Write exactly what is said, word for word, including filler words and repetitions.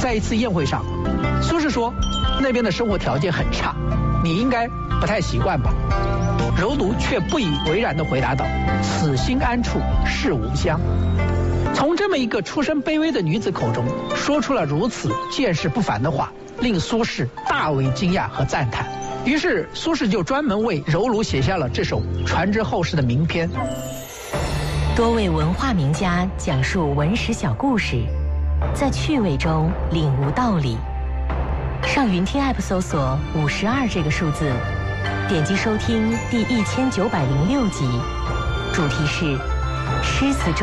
在一次宴会上，苏轼说那边的生活条件很差，你应该不太习惯吧？柔奴却不以为然地回答道：此心安处是吾乡。从这么一个出身卑微的女子口中说出了如此见识不凡的话，令苏轼大为惊讶和赞叹。于是苏轼就专门为柔奴写下了这首传之后世的名篇。 多位文化名家讲述文史小故事，在趣味中领悟道理。上云听 App 搜索五十二这个数字，点击收听第一千九百零六集，主题是诗词中